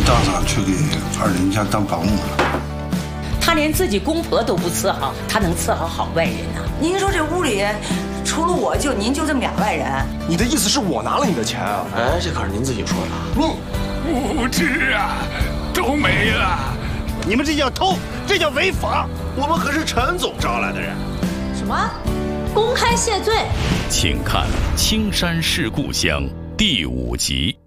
当场去给二林家当保姆了。 他连自己公婆都不伺候，他能伺候好外人呢？ 您说这屋里除了我您就这么2外人？ 你的意思是我拿了你的钱啊？ 哎，这可是您自己说的。 物质啊，都没了。 你们这叫偷，这叫违法。我们可是陈总招来的人。 什么？公开谢罪？ 请看《青山是故乡》第5集。